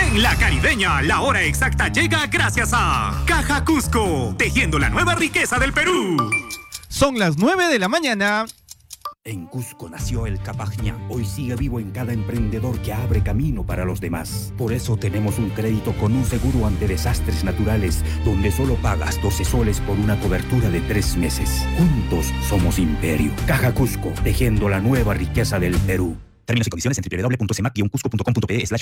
En La Caribeña, la hora exacta llega gracias a Caja Cusco, tejiendo la nueva riqueza del Perú. Son las 9 de la mañana. En Cusco nació el Capajñá. Hoy sigue vivo en cada emprendedor que abre camino para los demás. Por eso tenemos un crédito con un seguro ante desastres naturales, donde solo pagas 12 soles por una cobertura de 3 meses. Juntos somos Imperio. Caja Cusco, tejiendo la nueva riqueza del Perú. Términos y condiciones en www.cemac-cusco.com.pe/.